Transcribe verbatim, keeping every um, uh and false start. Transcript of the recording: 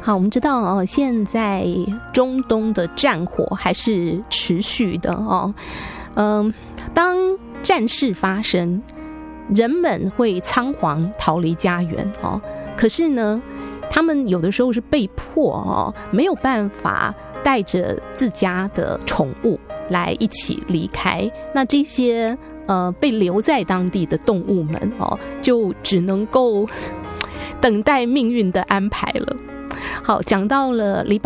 好，我们知道哦，现在中东的战火还是持续的哦。嗯，当战事发生，人们会仓皇逃离家园哦。可是呢，他们有的时候是被迫哦，没有办法带着自家的宠物来一起离开。那这些呃被留在当地的动物们哦，就只能够等待命运的安排了。好，讲到了黎巴